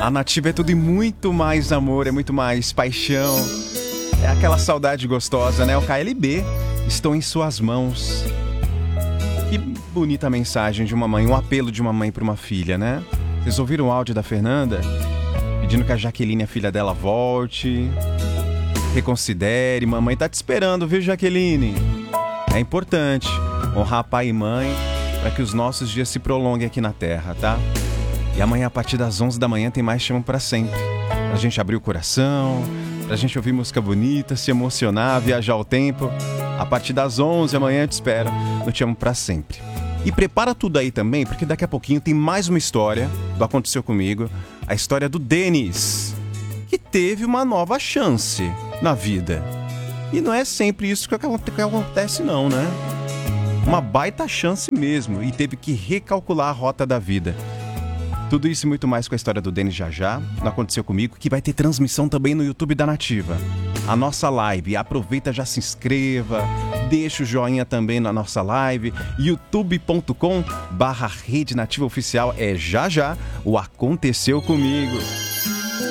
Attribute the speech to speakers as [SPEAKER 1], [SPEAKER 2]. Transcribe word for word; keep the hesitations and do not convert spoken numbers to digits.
[SPEAKER 1] A Nativa é tudo e muito mais amor, é muito mais paixão. É aquela saudade gostosa, né? O K L B, estou em suas mãos. Que bonita mensagem de uma mãe, um apelo de uma mãe para uma filha, né? Vocês ouviram o áudio da Fernanda? Pedindo que a Jaqueline, a filha dela, volte, reconsidere. Mamãe tá te esperando, viu, Jaqueline? É importante honrar pai e mãe para que os nossos dias se prolonguem aqui na Terra, tá? E amanhã, a partir das onze da manhã, tem mais Te Amo Pra Sempre. Pra gente abrir o coração, pra gente ouvir música bonita, se emocionar, viajar o tempo. A partir das onze amanhã eu te espero no Te Amo Pra Sempre. E prepara tudo aí também, porque daqui a pouquinho tem mais uma história do Aconteceu Comigo. A história do Denis, que teve uma nova chance na vida. E não é sempre isso que acontece não, né? Uma baita chance mesmo, e teve que recalcular a rota da vida. Tudo isso e muito mais com a história do Denis já já, não Aconteceu Comigo, que vai ter transmissão também no YouTube da Nativa. A nossa live, aproveita, já se inscreva, deixa o joinha também na nossa live, youtube ponto com barra Rede Nativa Oficial, é já já o Aconteceu Comigo.